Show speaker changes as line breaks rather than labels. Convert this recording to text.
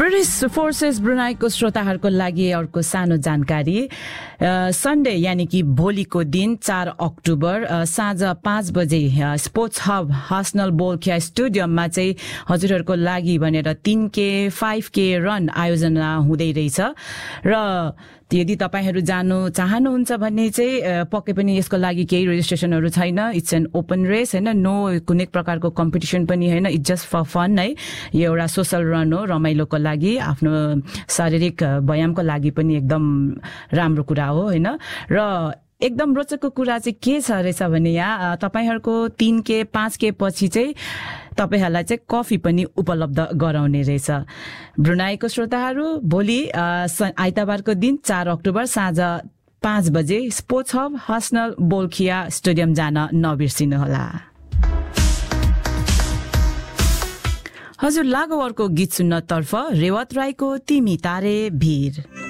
Police forces ब्रुनाईको श्रोताहरूको लागि अर्को सानो जानकारी। सन्डे यानी कि भोलिको दिन 4 अक्टोबर साँझ 5 बजे स्पोर्ट्स हब हर्सनल बोल्खिया स्टेडियममा चाहिँ हजुरहरूको लागि भनेर 3K 5K रन आयोजना हुँदै रहेछ र यदि तपाईहरु जानु चाहनुहुन्छ भने चाहिँ पक्कै पनि यसको लागि केही रेजिस्ट्रेसनहरु छैन। इट्स एन ओपन रेस हैन, नो कुनै प्रकारको कम्पिटिसन पनि हैन, इट्स जस्ट फर फन है। यो एउटा सोशल रन हो, रमाइलोको लागि, आफ्नो शारीरिक व्यायामको लागि पनि एकदम राम्रो कुरा हो हैन। र एकदम रोचकको कुरा चाहिँ के छ रहेछ भने यहाँ तपाईहरुको 3K 5K पछि चाहिँ तपाईहरुलाई चाहिँ कफी पनि उपलब्ध गराउने रहेछ। ब्रुनाईको श्रोताहरु भोलि आइतबारको दिन 4 अक्टोबर साँझ 5 बजे स्पोर्ट्स हब हर्सनल बोल्खिया स्टेडियम जान नबिर्सिनु होला। हजुर लागु अर्को गीत सुन्न तर्फ रेवत राईको तिमी तारे भीर।